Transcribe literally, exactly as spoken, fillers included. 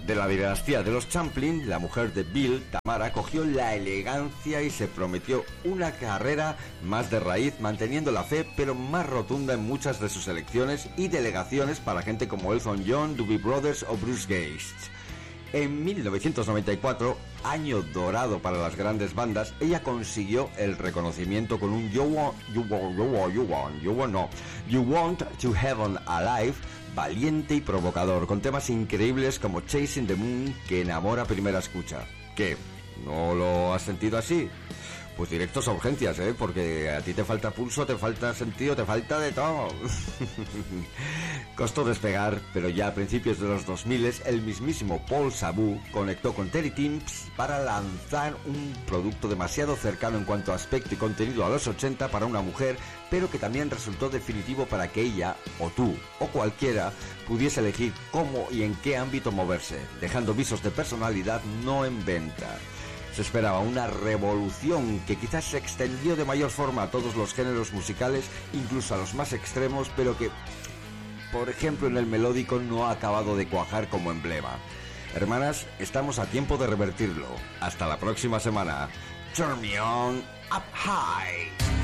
De la dinastía de los Champlin, la mujer de Bill, Tamara, cogió la elegancia y se prometió una carrera más de raíz, manteniendo la fe, pero más rotunda en muchas de sus elecciones y delegaciones para gente como Elton John, Doobie Brothers o Bruce Gates. En mil novecientos noventa y cuatro, año dorado para las grandes bandas, ella consiguió el reconocimiento con un You Want, You Want, You Want, You Want, You Want, no, You Want to Heaven Alive, valiente y provocador, con temas increíbles como Chasing the Moon, que enamora a primera escucha. ¿Qué? ¿No lo has sentido así? Pues directos a urgencias, ¿eh? Porque a ti te falta pulso, te falta sentido, te falta de todo. Costó despegar, pero ya a principios de los dos mil el mismísimo Paul Sabu conectó con Terry Timms para lanzar un producto demasiado cercano en cuanto a aspecto y contenido a los ochenta para una mujer, pero que también resultó definitivo para que ella, o tú, o cualquiera, pudiese elegir cómo y en qué ámbito moverse, dejando visos de personalidad no en venta. Se esperaba una revolución que quizás se extendió de mayor forma a todos los géneros musicales, incluso a los más extremos, pero que, por ejemplo, en el melódico no ha acabado de cuajar como emblema. Hermanas, estamos a tiempo de revertirlo. Hasta la próxima semana. Turn me on up high.